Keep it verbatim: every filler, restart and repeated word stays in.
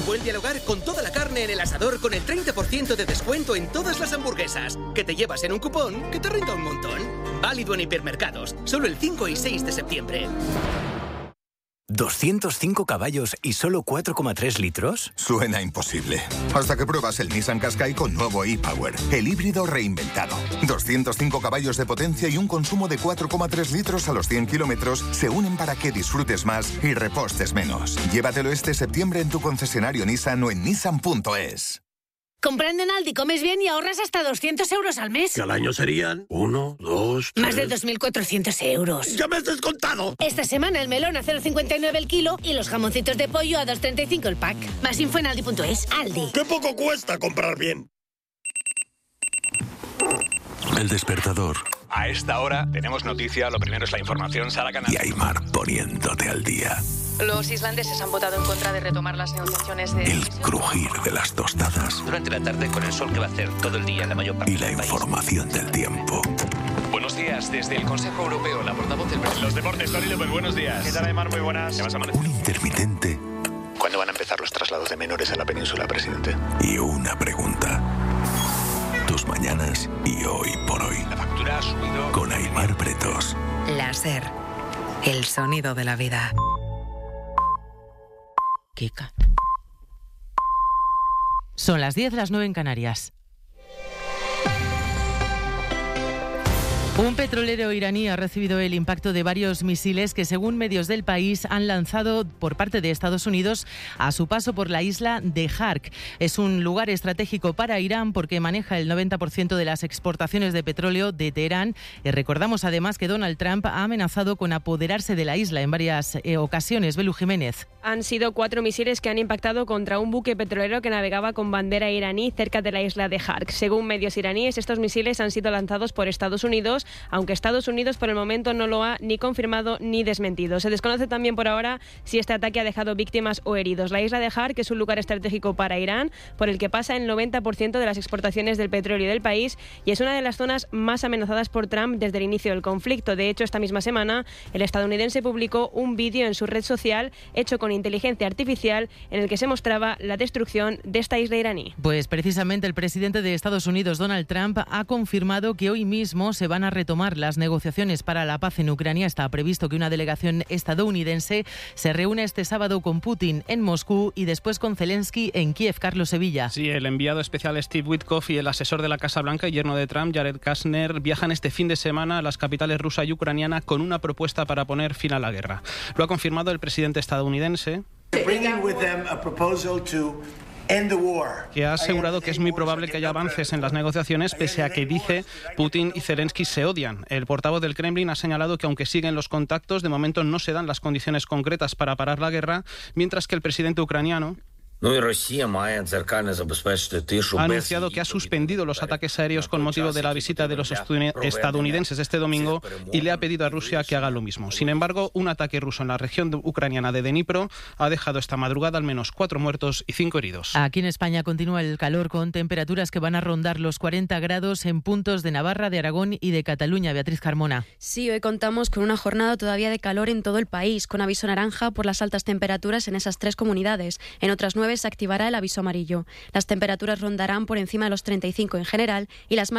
Vuelve al hogar con toda la carne en el asador con el treinta por ciento de descuento en todas las hamburguesas, que te llevas en un cupón que te renta un montón. Válido en hipermercados, solo el cinco y seis de septiembre. ¿doscientos cinco caballos y solo cuatro coma tres litros? Suena imposible. Hasta que pruebas el Nissan Qashqai con nuevo e-Power, el híbrido reinventado. doscientos cinco caballos de potencia y un consumo de cuatro coma tres litros a los cien kilómetros se unen para que disfrutes más y repostes menos. Llévatelo este septiembre en tu concesionario Nissan o en nissan punto es. Comprando en Aldi comes bien y ahorras hasta doscientos euros al mes. Que al año serían uno, dos, tres... Más de dos mil cuatrocientos euros. ¡Ya me has descontado! Esta semana el melón a cero coma cincuenta y nueve el kilo y los jamoncitos de pollo a dos coma treinta y cinco el pack. Más info en aldi punto es. Aldi. ¡Qué poco cuesta comprar bien! El despertador. A esta hora tenemos noticia, lo primero es la información, Sara Canal. Y Aimar poniéndote al día. Los islandeses han votado en contra de retomar las negociaciones de... El crujir de las tostadas. Durante la tarde con el sol que va a hacer todo el día en la mayor parte y la del país. Información del tiempo. Buenos días, desde el Consejo Europeo, la portavoz del presidente. Los deportes, Tony López, buenos días. ¿Qué tal, Aimar? Muy buenas. Un intermitente. ¿Cuándo van a empezar los traslados de menores a la península, presidente? Y una pregunta. Tus mañanas y hoy por hoy. La factura ha subido. Con Aimar Pretos. Láser. El sonido de la vida. Kika. Son las diez, las nueve en Canarias. Un petrolero iraní ha recibido el impacto de varios misiles que, según medios del país, han lanzado por parte de Estados Unidos a su paso por la isla de Hark. Es un lugar estratégico para Irán porque maneja el noventa por ciento de las exportaciones de petróleo de Teherán. Y recordamos además que Donald Trump ha amenazado con apoderarse de la isla en varias eh, ocasiones. Belu Jiménez. Han sido cuatro misiles que han impactado contra un buque petrolero que navegaba con bandera iraní cerca de la isla de Hark. Según medios iraníes, estos misiles han sido lanzados por Estados Unidos, aunque Estados Unidos por el momento no lo ha ni confirmado ni desmentido. Se desconoce también por ahora si este ataque ha dejado víctimas o heridos. La isla de Hark es un lugar estratégico para Irán, por el que pasa el noventa por ciento de las exportaciones del petróleo del país y es una de las zonas más amenazadas por Trump desde el inicio del conflicto. De hecho, esta misma semana, el estadounidense publicó un vídeo en su red social hecho con inteligencia artificial en el que se mostraba la destrucción de esta isla iraní. Pues precisamente el presidente de Estados Unidos, Donald Trump, ha confirmado que hoy mismo se van a retomar las negociaciones para la paz en Ucrania. Está previsto que una delegación estadounidense se reúne este sábado con Putin en Moscú y después con Zelensky en Kiev. Carlos Sevilla. Sí, el enviado especial Steve Witkoff y el asesor de la Casa Blanca y yerno de Trump, Jared Kushner, viajan este fin de semana a las capitales rusa y ucraniana con una propuesta para poner fin a la guerra. Lo ha confirmado el presidente estadounidense, que ha asegurado que es muy probable que haya avances en las negociaciones, pese a que, dice, Putin y Zelensky se odian. El portavoz del Kremlin ha señalado que aunque siguen los contactos, de momento no se dan las condiciones concretas para parar la guerra, mientras que el presidente ucraniano ha anunciado que ha suspendido los ataques aéreos con motivo de la visita de los estadounidenses este domingo y le ha pedido a Rusia que haga lo mismo. Sin embargo, un ataque ruso en la región ucraniana de Dnipro ha dejado esta madrugada al menos cuatro muertos y cinco heridos. Aquí en España continúa el calor con temperaturas que van a rondar los cuarenta grados en puntos de Navarra, de Aragón y de Cataluña. Beatriz Carmona. Sí, hoy contamos con una jornada todavía de calor en todo el país, con aviso naranja por las altas temperaturas en esas tres comunidades. En otras nueve se activará el aviso amarillo. Las temperaturas rondarán por encima de los treinta y cinco en general y las